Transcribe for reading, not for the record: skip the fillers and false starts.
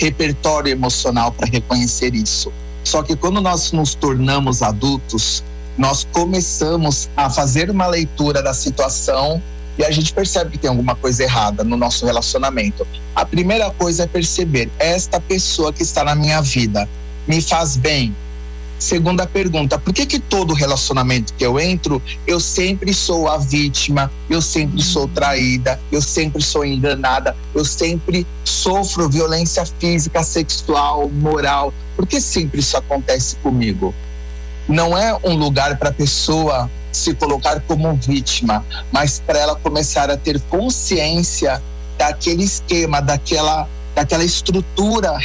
repertório emocional para reconhecer isso. Só que quando nós nos tornamos adultos, nós começamos a fazer uma leitura da situação e a gente percebe que tem alguma coisa errada no nosso relacionamento. A primeira coisa é perceber: esta pessoa que está na minha vida me faz bem? Segunda pergunta: por que todo relacionamento que eu entro, eu sempre sou a vítima, eu sempre sou traída, eu sempre sou enganada, eu sempre sofro violência física, sexual, moral? Por que sempre isso acontece comigo? Não é um lugar para a pessoa se colocar como vítima, mas para ela começar a ter consciência daquele esquema, daquela estrutura